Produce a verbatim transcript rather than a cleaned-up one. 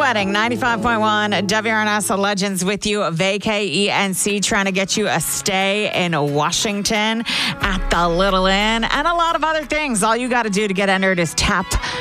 Wedding, ninety-five point one W R N S Legends with you, Vacay E N C, trying to get you a stay in Washington at the Little Inn, and a lot of other things. All you got to do to get entered is tap